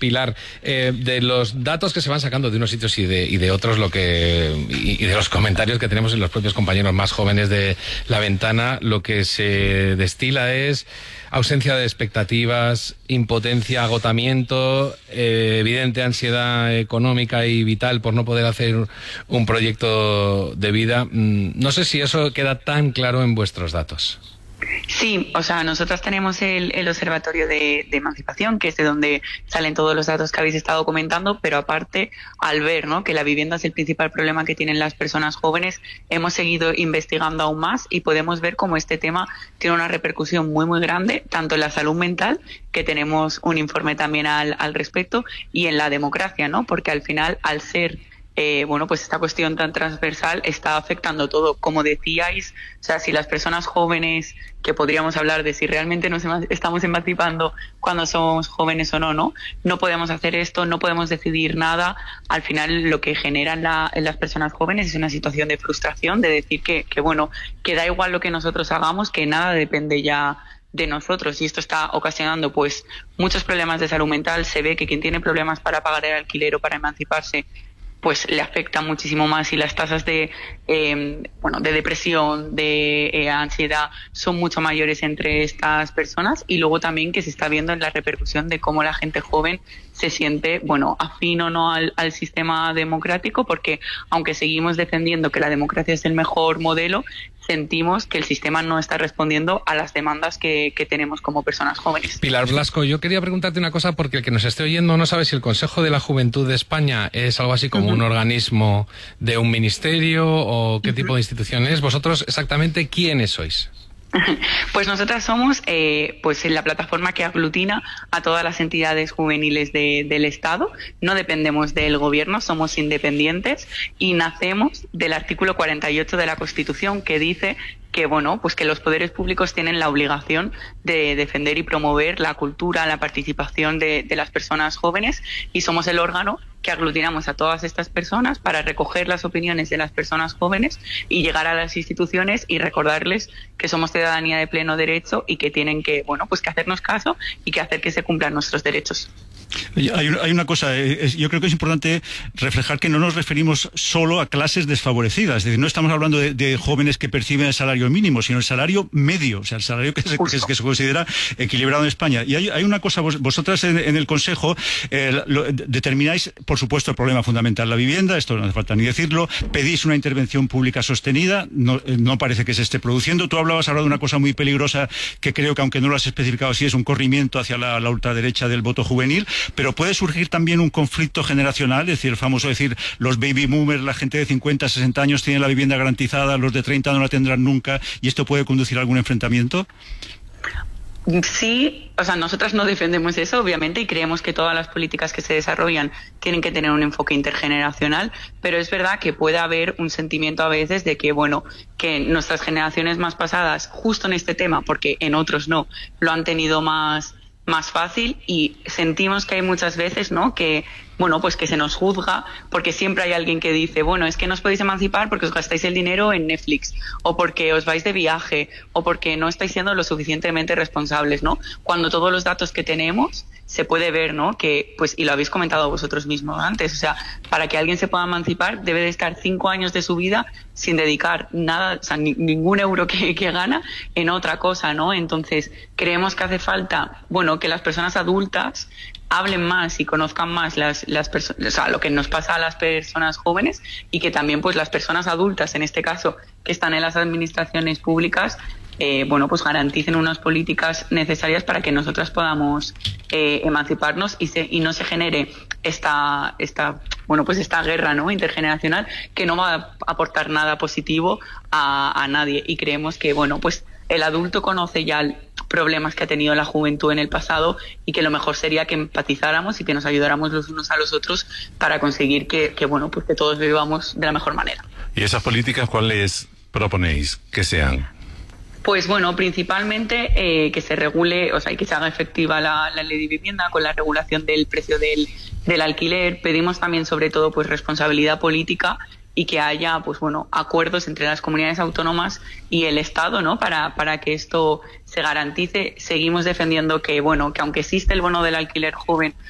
Pilar, de los datos que se van sacando de unos sitios y de otros, y de los comentarios que tenemos en los propios compañeros más jóvenes de La Ventana, lo que se destila es ausencia de expectativas, impotencia, agotamiento, evidente ansiedad económica y vital por no poder hacer un proyecto de vida. No sé si eso queda tan claro en vuestros datos. Sí, o sea, nosotros tenemos el Observatorio de Emancipación, que es de donde salen todos los datos que habéis estado comentando, pero aparte, al ver, ¿no?, que la vivienda es el principal problema que tienen las personas jóvenes, hemos seguido investigando aún más y podemos ver cómo este tema tiene una repercusión muy, muy grande, tanto en la salud mental, que tenemos un informe también al respecto, y en la democracia, ¿no?, porque al final, al ser pues esta cuestión tan transversal está afectando todo. Como decíais, o sea, si las personas jóvenes, que podríamos hablar de si realmente nos estamos emancipando cuando somos jóvenes o no, no podemos hacer esto, no podemos decidir nada. Al final lo que generan en las personas jóvenes es una situación de frustración, de decir que da igual lo que nosotros hagamos, que nada depende ya de nosotros, y esto está ocasionando pues muchos problemas de salud mental. Se ve que quien tiene problemas para pagar el alquiler o para emanciparse pues le afecta muchísimo más, y las tasas de depresión, de ansiedad son mucho mayores entre estas personas. Y luego también que se está viendo en la repercusión de cómo la gente joven se siente, afín o no al sistema democrático, porque aunque seguimos defendiendo que la democracia es el mejor modelo, sentimos que el sistema no está respondiendo a las demandas que tenemos como personas jóvenes. Pilar Blasco, yo quería preguntarte una cosa, porque el que nos esté oyendo no sabe si el Consejo de la Juventud de España es algo así como un organismo de un ministerio o qué tipo de institución es. ¿Vosotros exactamente quiénes sois? Pues nosotras somos la plataforma que aglutina a todas las entidades juveniles del Estado. No dependemos del gobierno, somos independientes y nacemos del artículo 48 de la Constitución, que dice que que los poderes públicos tienen la obligación de defender y promover la cultura, la participación de las personas jóvenes, y somos el órgano que aglutinamos a todas estas personas para recoger las opiniones de las personas jóvenes y llegar a las instituciones y recordarles que somos ciudadanía de pleno derecho y que tienen que que hacernos caso y que hacer que se cumplan nuestros derechos. Hay una cosa, yo creo que es importante reflejar que no nos referimos solo a clases desfavorecidas, es decir, no estamos hablando de jóvenes que perciben el salario mínimo, sino el salario medio, o sea, el salario que se considera equilibrado en España. Y hay una cosa, vosotras en el Consejo determináis, por supuesto, el problema fundamental, la vivienda, esto no hace falta ni decirlo, pedís una intervención pública sostenida, no parece que se esté produciendo. Tú hablabas ahora de una cosa muy peligrosa, que creo que, aunque no lo has especificado así, es un corrimiento hacia la ultraderecha del voto juvenil, pero puede surgir también un conflicto generacional, es decir, el famoso decir, los baby boomers, la gente de 50, 60 años tienen la vivienda garantizada, los de 30 no la tendrán nunca, y esto puede conducir a algún enfrentamiento. Sí, o sea, nosotras no defendemos eso, obviamente, y creemos que todas las políticas que se desarrollan tienen que tener un enfoque intergeneracional, pero es verdad que puede haber un sentimiento a veces de que, que nuestras generaciones más pasadas, justo en este tema, porque en otros no, lo han tenido más fácil, y sentimos que hay muchas veces, que que se nos juzga, porque siempre hay alguien que dice, es que no os podéis emancipar porque os gastáis el dinero en Netflix, o porque os vais de viaje, o porque no estáis siendo lo suficientemente responsables, cuando todos los datos que tenemos se puede ver, que, y lo habéis comentado vosotros mismos antes, o sea, para que alguien se pueda emancipar debe de estar 5 años de su vida sin dedicar nada, o sea, ningún euro que gana en otra cosa, Entonces, creemos que hace falta, que las personas adultas hablen más y conozcan más las personas, o sea, lo que nos pasa a las personas jóvenes, y que también las personas adultas, en este caso, que están en las administraciones públicas, garanticen unas políticas necesarias para que nosotras podamos emanciparnos y no se genere esta guerra intergeneracional, que no va a aportar nada positivo a nadie. Y creemos que el adulto conoce ya problemas que ha tenido la juventud en el pasado, y que lo mejor sería que empatizáramos y que nos ayudáramos los unos a los otros para conseguir que todos vivamos de la mejor manera. ¿Y esas políticas cuáles proponéis que sean? Pues principalmente que se regule, y que se haga efectiva la ley de vivienda con la regulación del precio del alquiler. Pedimos también, sobre todo, responsabilidad política, y que haya acuerdos entre las comunidades autónomas y el Estado, para que esto se garantice. Seguimos defendiendo que aunque existe el bono del alquiler joven,